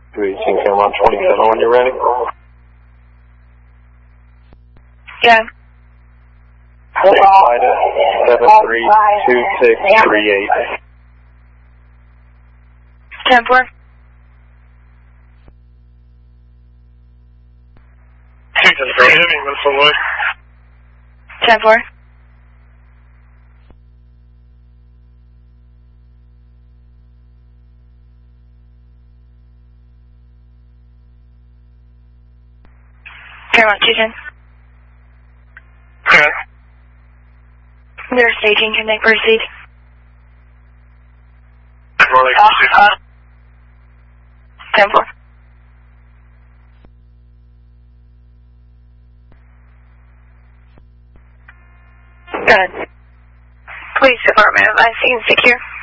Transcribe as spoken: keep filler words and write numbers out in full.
two eighteen Camelot twenty-seven when you're ready. Yeah. seven three two six three eight. ten four. ten four. Paramount two ten. Okay. They're staging. Can they proceed? More like Uh, uh, ten four. Good. Police Department, advising secure.